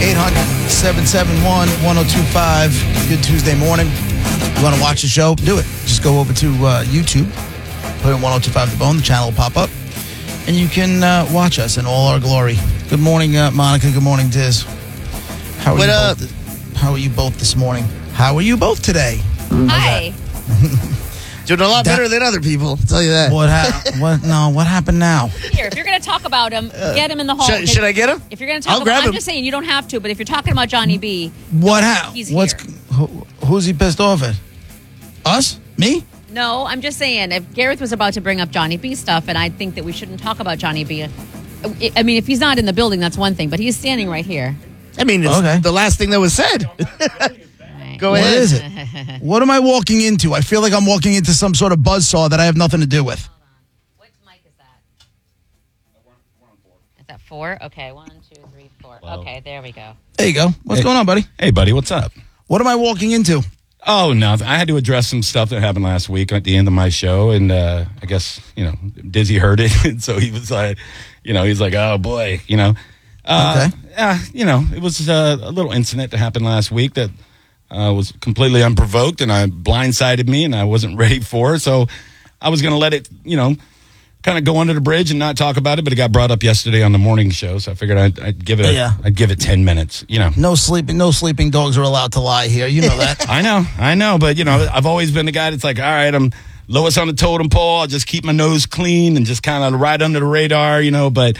800-771-1025. Good Tuesday morning. You want to watch the show? Do it. Just go over to YouTube. Put in 1025 The Bone. The channel will pop up. And you can watch us in all our glory. Good morning, Monica. Good morning, Diz. How are you both this morning? How are you both today? Hi. Doing a lot better than other people, I'll tell you that. What happened now? Here, if you're going to talk about him, get him in the hall. Should I get him? If you're going to talk I'll about grab him, I'm him. just saying you don't have to, but if you're talking about Johnny B, he's here. Who's he pissed off at? Us? Me? No, I'm just saying, if Gareth was about to bring up Johnny B stuff, and I think that we shouldn't talk about Johnny B. I mean, if he's not in the building, that's one thing, but he's standing right here. I mean, it's the last thing that was said. Go ahead. What is it? What am I walking into? I feel like I'm walking into some sort of buzzsaw that I have nothing to do with. What mic is that? Is that 4? Okay, 1, 2, 3, 4. Well. Okay, there we go. There you go. What's going on, buddy? Hey, buddy, what's up? What am I walking into? Oh, no, I had to address some stuff that happened last week at the end of my show, and I guess, Dizzy heard it, and so he was like, he's like, oh, boy, Okay. It was a little incident that happened last week that was completely unprovoked, and blindsided me, and I wasn't ready for it, so I was going to let it, kind of go under the bridge and not talk about it, but it got brought up yesterday on the morning show, so I figured I'd give it 10 minutes, No sleeping dogs are allowed to lie here. You know that. I know, but I've always been the guy that's like, all right, I'm lowest on the totem pole. I'll just keep my nose clean and just kind of ride under the radar, but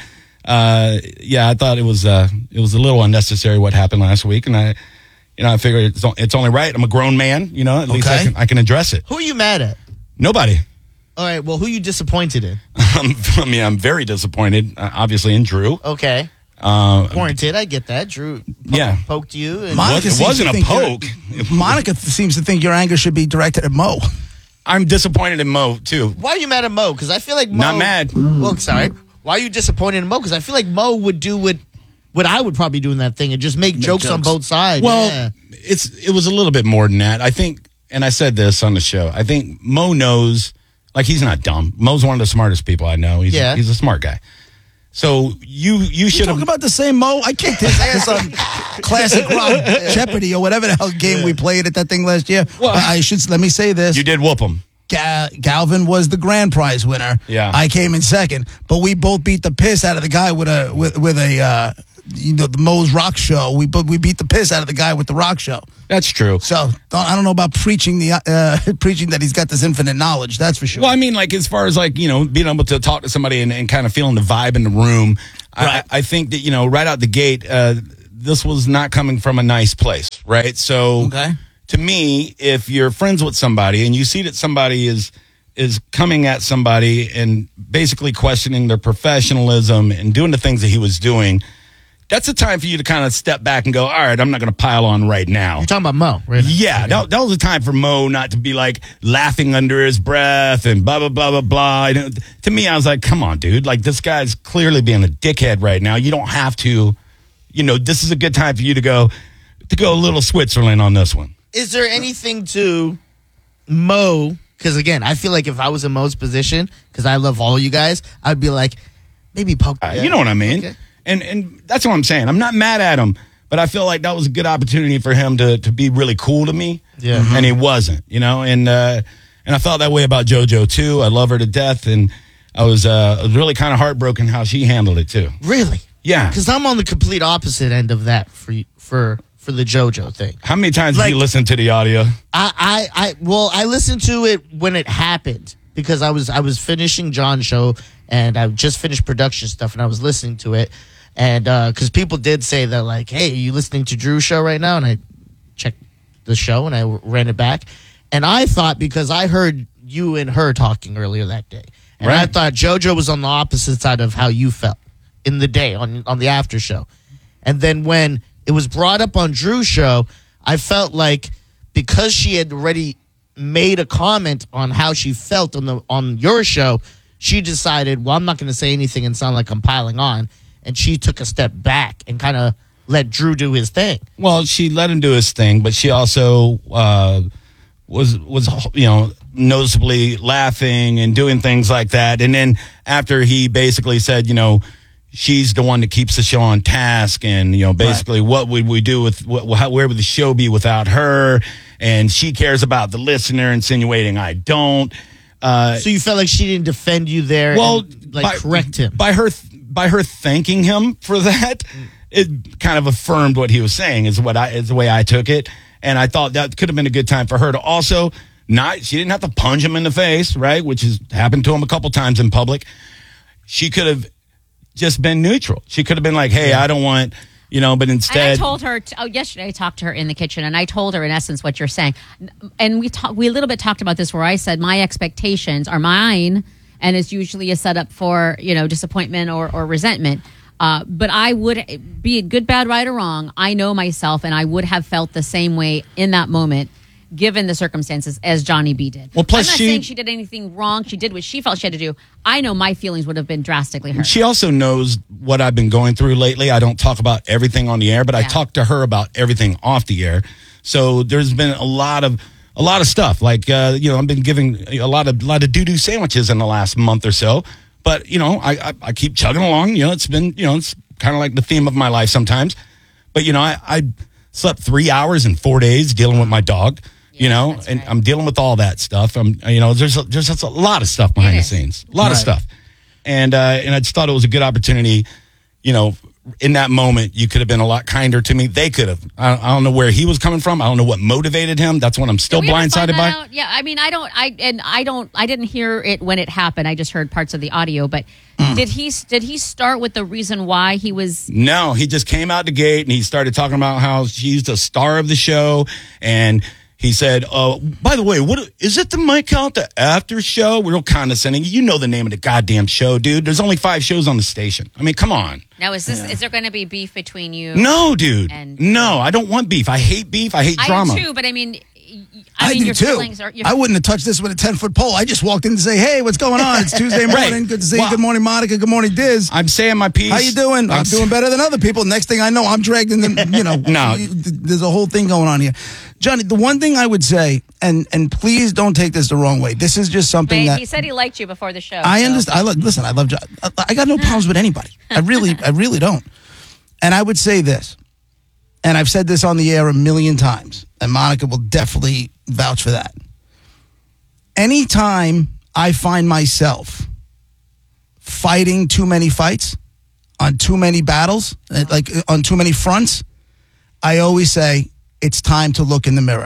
I thought it was a little unnecessary what happened last week, and I figured it's only right. I'm a grown man, at least I can address it. Who are you mad at? Nobody. All right, well, who are you disappointed in? I'm very disappointed, obviously, in Drew. Okay. Warranted, I get that. Drew poked you. And it wasn't a poke. Monica seems to think your anger should be directed at Mo. I'm disappointed in Mo, too. Why are you mad at Mo? Because I feel like Mo... Not mad. Well, sorry. Why are you disappointed in Mo? Because I feel like Mo would do what I would probably do in that thing and just make jokes on both sides. Well, it was a little bit more than that. I think, and I said this on the show, I think Mo knows... Like, he's not dumb. Mo's one of the smartest people I know. He's a smart guy. So you should have... talking about the same Mo? I kicked his ass on Classic Rock Jeopardy or whatever the hell game we played at that thing last year. Well, let me say this. You did whoop him. Galvin was the grand prize winner. Yeah. I came in second, but we both beat the piss out of the guy with a the Mo's Rock Show. We beat the piss out of the guy with the rock show. That's true. So I don't know about preaching preaching that he's got this infinite knowledge. That's for sure. Well, I mean, like as far as being able to talk to somebody and kind of feeling the vibe in the room. Right. I think that right out the gate, this was not coming from a nice place, right? So to me, if you're friends with somebody and you see that somebody is coming at somebody and basically questioning their professionalism and doing the things that he was doing, that's a time for you to kind of step back and go, all right, I'm not going to pile on right now. You're talking about Mo, right? Yeah, that was a time for Mo not to be like laughing under his breath and blah, blah, blah, blah, blah. To me, I was like, come on, dude. Like, this guy's clearly being a dickhead right now. You don't have to, this is a good time for you to go a little Switzerland on this one. Is there anything to Mo? Because, again, I feel like if I was in Mo's position, because I love all you guys, I'd be like, maybe poke. You know what I mean? Okay. And that's what I'm saying. I'm not mad at him, but I feel like that was a good opportunity for him to be really cool to me. Yeah. Mm-hmm. And he wasn't, and I felt that way about JoJo too. I love her to death, and I was really kind of heartbroken how she handled it too. Really? Yeah. Because I'm on the complete opposite end of that for the JoJo thing. How many times did you listen to the audio? I listened to it when it happened because I was finishing John's show and I just finished production stuff and I was listening to it. And because people did say that, like, hey, are you listening to Drew's show right now? And I checked the show and I ran it back. And I thought, because I heard you and her talking earlier that day, and I thought JoJo was on the opposite side of how you felt in the day on the after show. And then when it was brought up on Drew's show, I felt like because she had already made a comment on how she felt on your show, she decided, well, I'm not going to say anything and sound like I'm piling on. And she took a step back and kind of let Drew do his thing. Well, she let him do his thing, but she also was noticeably laughing and doing things like that. And then after he basically said, she's the one that keeps the show on task, and basically what would we do with where would the show be without her? And she cares about the listener, insinuating I don't. So you felt like she didn't defend you there? Well, and, correct him by her thanking him for that. It kind of affirmed what he was saying. Is the way I took it, and I thought that could have been a good time for her to also she didn't have to punch him in the face, right? Which has happened to him a couple times in public. She could have just been neutral. She could have been like, hey, I don't want, but instead. And I told her, yesterday I talked to her in the kitchen, and I told her in essence what you're saying. And we a little bit talked about this, where I said my expectations are mine, and it's usually a setup for, disappointment or resentment. But I would, be it good, bad, right, or wrong, I know myself, and I would have felt the same way in that moment, given the circumstances, as Johnny B did. Well, plus I'm not saying she did anything wrong. She did what she felt she had to do. I know my feelings would have been drastically hurt. She also knows what I've been going through lately. I don't talk about everything on the air, but I talk to her about everything off the air. So there's been a lot of stuff. Like, I've been giving a lot of doo-doo sandwiches in the last month or so. But, I keep chugging along. It's been, it's kind of like the theme of my life sometimes. But, I slept 3 hours in 4 days dealing with my dog. And right. I'm dealing with all that stuff. There's just a lot of stuff behind the scenes, a lot of stuff. And I just thought it was a good opportunity, in that moment, you could have been a lot kinder to me. They could have. I don't know where he was coming from. I don't know what motivated him. That's what I'm still blindsided by. Out? Yeah, I mean, I didn't hear it when it happened. I just heard parts of the audio. But did he start with the reason why he was? No, he just came out the gate and he started talking about how she's the star of the show, and he said, by the way, what is it, the Mike Count, the after show? We're real condescending. You know the name of the goddamn show, dude. There's only 5 shows on the station. I mean, come on. Now, is there going to be beef between you? No, dude. No, I don't want beef. I hate beef. I hate drama. I do too, but I mean, I do too. I wouldn't have touched this with a 10-foot pole. I just walked in to say, hey, what's going on? It's Tuesday morning. Right. Good to see you. Good morning, Monica. Good morning, Diz. I'm saying my piece. How you doing? I'm doing better than other people. Next thing I know, I'm dragged in the, No. There's a whole thing going on here. Johnny, the one thing I would say, and please don't take this the wrong way. This is just something that he said he liked you before the show. I understand. Listen, I love John. I got no problems with anybody. I really don't. And I would say this, and I've said this on the air a million times, and Monica will definitely vouch for that. Anytime I find myself fighting too many fights on too many battles, like on too many fronts, I always say it's time to look in the mirror.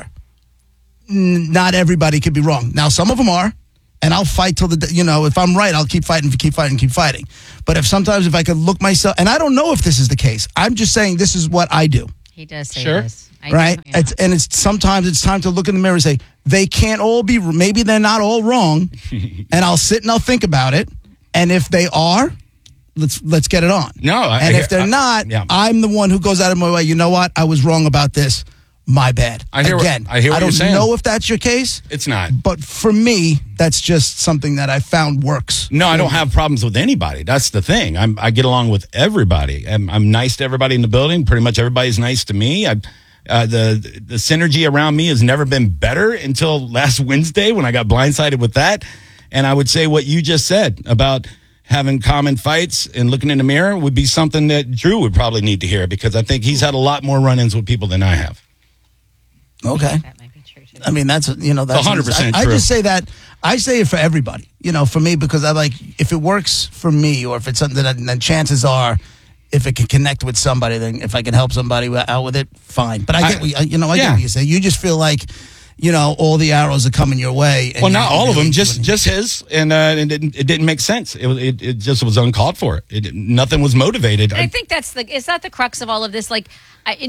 Not everybody could be wrong. Now, some of them are, and I'll fight till if I'm right, I'll keep fighting. But if I could look myself, and I don't know if this is the case, I'm just saying this is what I do. He does say sure. this. Right? Sometimes it's time to look in the mirror and say, they can't all be, maybe they're not all wrong, and I'll sit and I'll think about it, and if they are, let's get it on. No, if they're not, I'm the one who goes out of my way. You know what? I was wrong about this. My bad. I hear what you're saying. I don't know if that's your case. It's not. But for me, that's just something that I found works. No, I don't have problems with anybody. That's the thing. I get along with everybody. I'm nice to everybody in the building. Pretty much everybody's nice to me. The synergy around me has never been better until last Wednesday when I got blindsided with that. And I would say what you just said about having common fights and looking in the mirror would be something that Drew would probably need to hear, because I think he's had a lot more run-ins with people than I have. Okay. That might be true too. I mean, that's 100% true. I just say that. I say it for everybody, for me, because I like, if it works for me, or if it's something then chances are, if it can connect with somebody, then if I can help somebody out with it, fine. But I get what you say. You just feel like, all the arrows are coming your way. Well, not all of them, just his, and it didn't make sense. It just was uncalled for. Nothing was motivated. I think is that the crux of all of this? Like,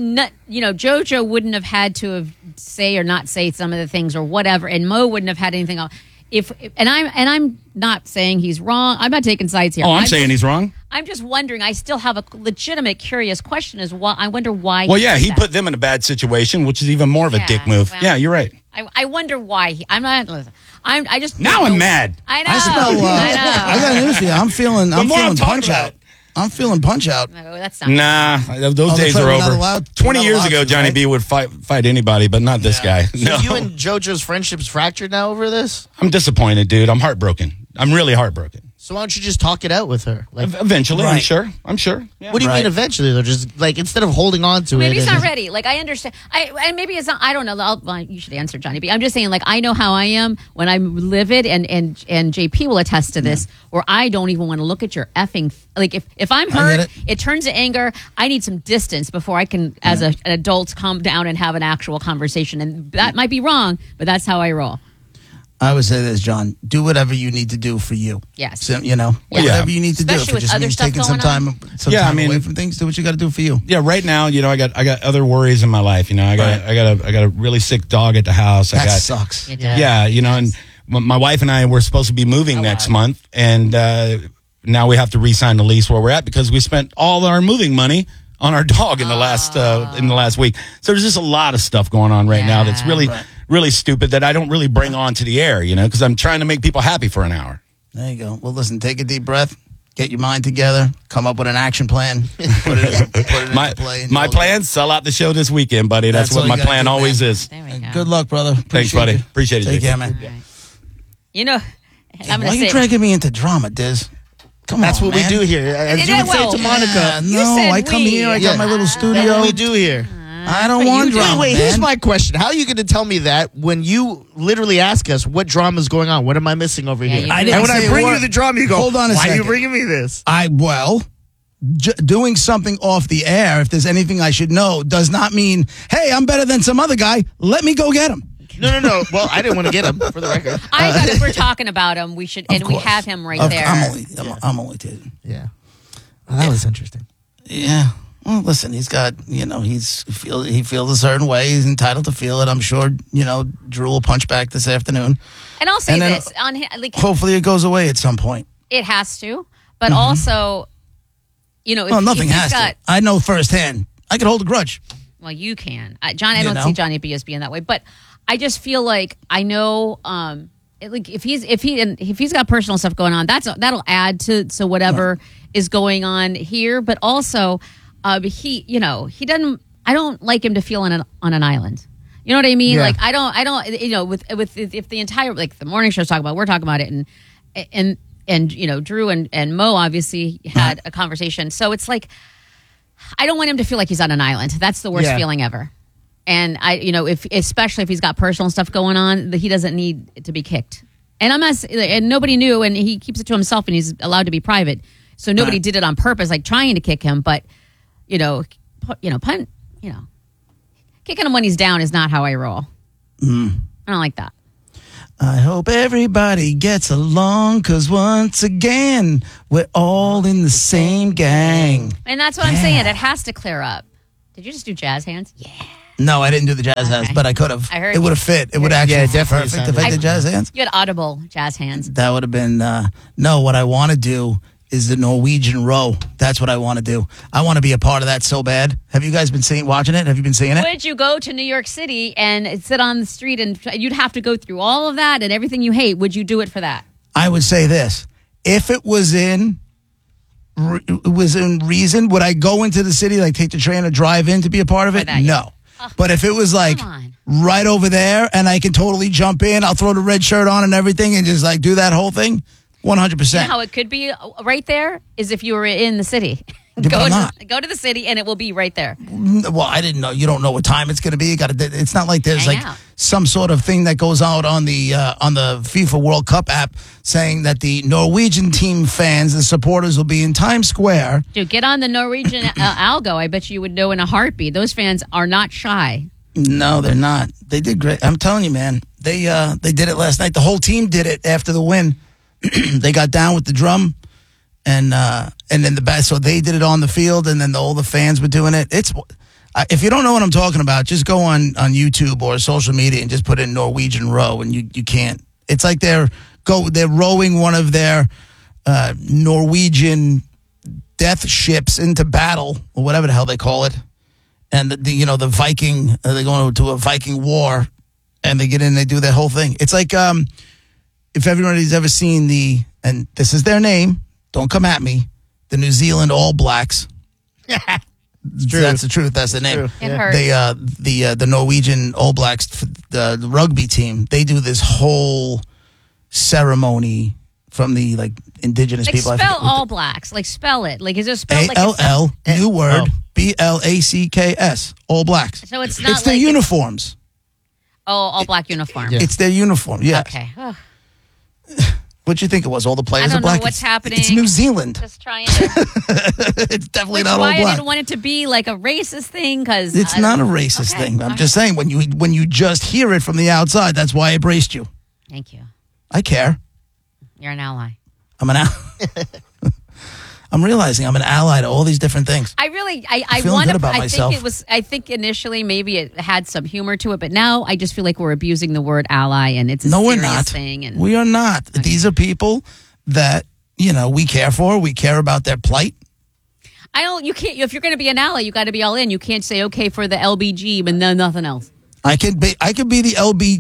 JoJo wouldn't have had to have say or not say some of the things or whatever, and Mo wouldn't have had anything else. I'm not saying he's wrong. I'm not taking sides here. Oh, I'm saying he's wrong. I'm just wondering. I still have a legitimate, curious question: is why? I wonder why. Well, he put them in a bad situation, which is even more of a dick move. Well, yeah, you're right. I wonder why. I'm not. Listen, I just now I'm mad. I know. I got news for you. I'm feeling punch out. I'm feeling punch out. No, that's not. Nah, those days are over. 20 years ago, Johnny B would fight anybody, but not this guy. So you and JoJo's friendship's fractured now over this? I'm disappointed, dude. I'm heartbroken. I'm really heartbroken. So why don't you just talk it out with her? Like, Eventually, I'm Right. sure. I'm sure. Yeah. what do you mean eventually? Though, just like instead of holding on to Maybe it. he's and- not ready. Like I understand. I maybe it's not. I don't know. Well, you should answer, Johnny. But I'm just saying. Like I know how I am when I'm livid, and JP will attest to this. Where I don't even want to look at your effing. Like if I'm I get hurt, it. it turns to anger. I need some distance before I can, as an adult, calm down and have an actual conversation. And that might be wrong, but that's how I roll. I would say this, John. Do whatever you need to do for you. Yes. So, you know, Yeah. whatever you need to do. Especially If it with just other means stuff taking some going time, away from things, do what you got to do for you. Yeah, right now, I got other worries in my life. I got a really sick dog at the house. That sucks. Yeah, and my wife and I were supposed to be moving next month, and now we have to re-sign the lease where we're at because we spent all our moving money on our dog in the last week. So there's just a lot of stuff going on right now that's really stupid that I don't really bring on to the air, because I'm trying to make people happy for an hour. There you go. Well, listen, take a deep breath, get your mind together, come up with an action plan, put it into play. and My you'll plan, sell out the show this weekend, buddy. That's all what you my gotta plan do, always man. is. There we go. Good luck, brother. Thanks, buddy. You. Appreciate it, Take Jason. care, man. I'm Why gonna are you say. dragging me into drama, Diz? Come That's on, what man. we do here. As you would well, say to Monica. Yeah, You no, said I come we. here. I got my little That's studio. what we do here. I don't want drama, Wait, man. here's my question. How are you going to tell me that when you literally ask us what drama is going on? What am I missing over here? you I did. didn't And when I say bring what- you the drama, you go, Hold on a why are you second. bringing me this? Doing something off the air, if there's anything I should know, does not mean, hey, I'm better than some other guy. Let me go get him. No. Well, I didn't want to get him, for the record. I thought if we're talking about him, we should, and we course. have him right there. I'm only teasing. Yeah. Well, that was interesting. Yeah. Well, listen, he's got, he feels a certain way. He's entitled to feel it. I'm sure, Drew will punch back this afternoon. And I'll say And then- this: Hopefully it goes away at some point. it has to, but also, if, Well, nothing if he's has got, to. I know firsthand. I could hold a grrudge. Well, you can, John. I You don't know? see Johnny B as being that way, but I just feel like I know, if he's got personal stuff going on, that'll add to whatever is going on here. But also, he doesn't. I don't like him to feel on an island. You know what I mean? Yeah. Like I don't. With if the entire the morning show's talking about, we're talking about it, and Drew and Mo obviously had a conversation. So it's like I don't want him to feel like he's on an island. That's the worst feeling ever. And especially if he's got personal stuff going on, that he doesn't need to be kicked. And and nobody knew, and he keeps it to himself, and he's allowed to be private. So nobody did it on purpose, like trying to kick him. But kicking him when he's down is not how I roll. I don't like that. I hope everybody gets along, because once again, we're all in the same gang. And that's what I'm saying. It has to clear up. Did you just do jazz hands? Yeah. No, I didn't do the jazz hands, but I could have. I heard it would have fit. It would actually Yeah, fit definitely perfect if I did jazz hands. You had audible jazz hands. That would have been, no, what I want to do is the Norwegian row. That's what I want to do. I want to be a part of that so bad. Have you guys been watching it? Have you been seeing it? Would you go to New York City and sit on the street and you'd have to go through all of that and everything you hate? Would you do it for that? I would say this. If it was in reason, would I go into the city, like take the train or drive in to be a part of it? that, yeah. No. But if it was like Come right over there and I can totally jump in, I'll throw the red shirt on and everything and just like do that whole thing, 100%. You know how it could be right there is if you were in the city. but I'm not. Go to the city and it will be right there. Well, I didn't know. You don't know what time it's going to be. It's not like there's Hang like out. some sort of thing that goes out on the FIFA World Cup app saying that the Norwegian team fans, the supporters, will be in Times Square. Dude, get on the Norwegian algo. I bet you would know in a heartbeat. Those fans are not shy. No, they're not. They did great. I'm telling you, man. They did it last night. The whole team did it after the win. They got down with the drum. And then the best, so they did it on the field, and then all the fans were doing it. If you don't know what I'm talking about, just go on YouTube or social media and just put in Norwegian row, and you can't. It's like they're rowing one of their Norwegian death ships into battle, or whatever the hell they call it. And the Viking, they're going to a Viking war, and they get in, and they do that whole thing. It's like if everybody's ever seen and this is their name. Don't come at me. The New Zealand All Blacks. That's the truth. That's the name. It hurts. They the Norwegian All Blacks, the rugby team. They do this whole ceremony from the like indigenous Like people. spell All Blacks. Like spell it. Like is it spelled like ALL, new word, BLACKS, All Blacks. So it's not It's their like uniforms. all black uniform. Yeah. It's their uniform, yes. Okay. Ugh. What'd you think it was? All the players I don't are black? know what's happening. It's New Zealand. Just trying to. It's definitely Which not all why I black. didn't want it to be like a racist thing because It's not a racist thing. I'm just saying when you just hear it from the outside, that's why I braced you. Thank you. I care. You're an ally. I'm an I'm realizing I'm an ally to all these different things. I really, I feeling want good to. about I myself. think it was. I think initially maybe it had some humor to it, but now I just feel like we're abusing the word ally, and it's a No, we're serious not. thing. And We are not. These are people that we care for. We care about their plight. I don't. You can't. If you're going to be an ally, you got to be all in. You can't say okay for the LBG, but then nothing else. I could be the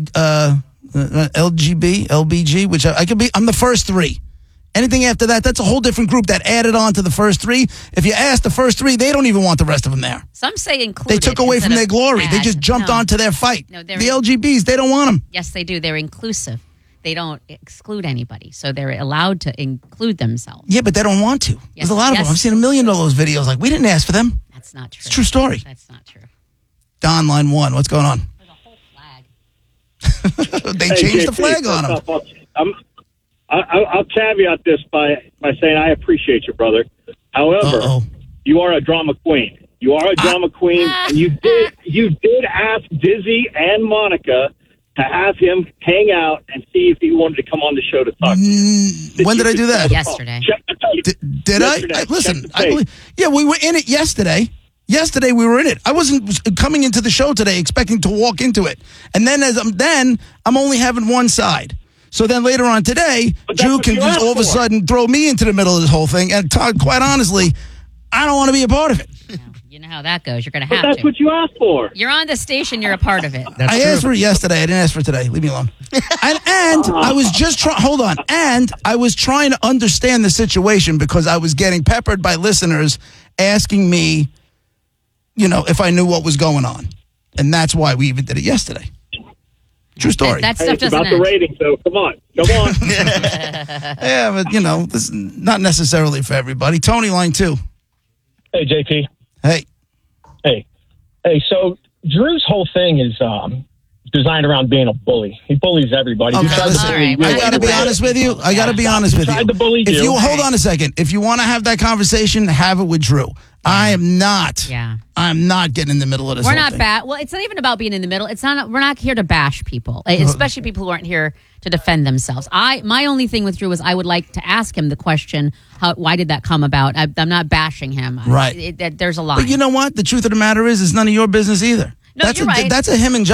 LBG, which I could be. I'm the first three. Anything after that, that's a whole different group that added on to the first three. If you ask the first three, they don't even want the rest of them there. Some say included. They took away instead from their of glory. They add. just jumped No. onto their fight. No, the they're- LGBs, they don't want them. Yes, they do. They're inclusive. They don't exclude anybody, so they're allowed to include themselves. Yeah, but they don't want to. There's a lot of them. I've seen 1 million of those videos. Like, we didn't ask for them. That's not true. It's a true story. That's not true. Don, line 1, what's going on? There's a whole flag. They Hey, changed the JP, flag on them. first off, I'll caveat this by saying I appreciate you, brother. However, Uh-oh. you are a drama queen. You are a drama queen, and you did ask Dizzy and Monica to have him hang out and see if he wanted to come on the show to talk. When did I do that? Yesterday. Check the tape. Did Yesterday. I? Listen, Check the I tape. believe. Yeah, we were in it yesterday. Yesterday we were in it. I wasn't coming into the show today expecting to walk into it, and then I'm only having one side. So then later on today, But that's Drew what can you just asked all of a for. sudden throw me into the middle of this whole thing. And quite honestly, I don't want to be a part of it. You know how that goes. You're going to But have that's to. what you asked for. You're on the station. You're a part of it. That's I true. asked for it yesterday. I didn't ask for it today. Leave me alone. and I was just trying. Hold on. And I was trying to understand the situation because I was getting peppered by listeners asking me, if I knew what was going on, and that's why we even did it yesterday. True story. That Hey, stuff it's doesn't about the end. ratings, so come on. Yeah, but this is not necessarily for everybody. Tony, line 2. Hey, JP. Hey. Hey, so Drew's whole thing is designed around being a bully. He bullies everybody. He Okay, tried to listen, bully you. I got to be honest with you. I got to be honest with you. Tried to bully If you. you hold on a second, if you want to have that conversation, have it with Drew. I am not. Yeah. I'm not getting in the middle of this. We're whole not thing. bad. Well, it's not even about being in the middle. It's not. We're not here to bash people, especially people who aren't here to defend themselves. My only thing with Drew is I would like to ask him the question: why did that come about? I'm not bashing him. Right. There's a line. But you know what? The truth of the matter is, it's none of your business either. No, you're right. That's a him and John